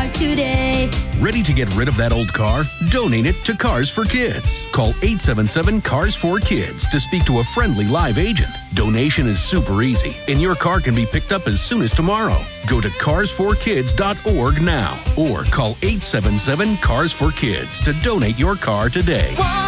today. Ready to get rid of that old car? Donate it to Cars for Kids. Call 877-CARS4KIDS to speak to a friendly live agent. Donation is super easy, and your car can be picked up as soon as tomorrow. Go to cars4kids.org now or call 877-CARS4KIDS to donate your car today.